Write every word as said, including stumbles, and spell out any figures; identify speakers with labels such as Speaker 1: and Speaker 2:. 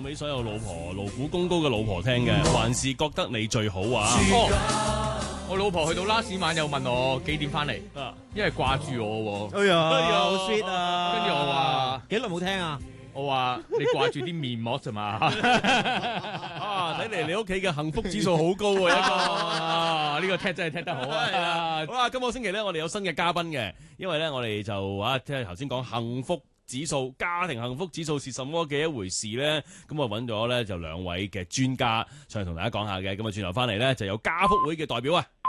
Speaker 1: 俾所有老婆勞苦功高嘅老婆聽嘅，還是覺得你最好啊？
Speaker 2: 哦，我老婆去到 last 晚又問我幾點翻嚟，因為掛住我喎。
Speaker 3: 哎呀，
Speaker 1: 哎呀
Speaker 3: 好 sweet 啊！
Speaker 2: 跟住我話
Speaker 3: 幾耐冇聽啊？
Speaker 2: 我話你掛住啲面膜咋嘛？
Speaker 1: 啊，睇嚟你屋企嘅幸福指數好高喎，一個。
Speaker 2: 啊，呢個踢真係踢得好啊！
Speaker 1: 好啦，今個星期咧，我哋有新嘅嘉賓嘅，因為咧，我哋就啊，即係頭先講幸福指數、家庭幸福指數是什麼嘅一回事咧，咁啊揾咗咧就兩位嘅專家上嚟同大家講下嘅，咁啊轉頭翻嚟咧就有家福會嘅代表啊。